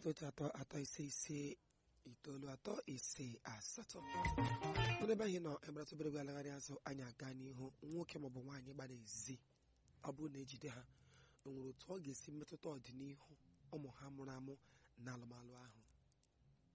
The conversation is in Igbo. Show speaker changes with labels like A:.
A: 0803353 onye ebe anyị nọ ebrata obere gwe alagharị azụ anyị aga n'ihu nwoke maọbụ nwaanyị gbara ezi ọ bụrụ na ejide ha o nwere otu ọ ga-esi metụta ọdịnihu ụmụ ha mụrụ amụ na alụmalụ ahụ